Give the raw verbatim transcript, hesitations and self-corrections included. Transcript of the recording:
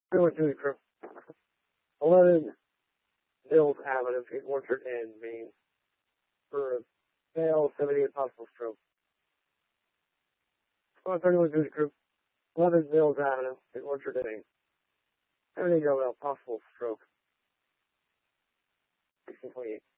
thirty-one Duty Crew. eleven Mills Avenue, Orchard Inn, Maine. For a male, seventy-eight possible stroke. Squad thirty-one Duty Crew. eleven Mills Avenue, Orchard Inn, Maine. seventy-eight year old male, possible stroke. sixteen twenty-eight.